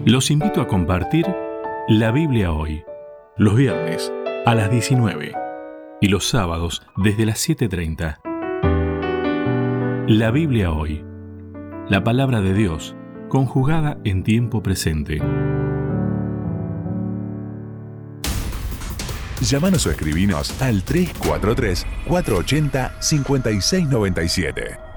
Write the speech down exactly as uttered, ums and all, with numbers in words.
Los invito a compartir la Biblia hoy, los viernes a las diecinueve y los sábados desde las siete treinta. La Biblia hoy, la palabra de Dios conjugada en tiempo presente. Llámanos o escribinos al tres cuatro tres, cuatro ocho cero, cinco seis nueve siete.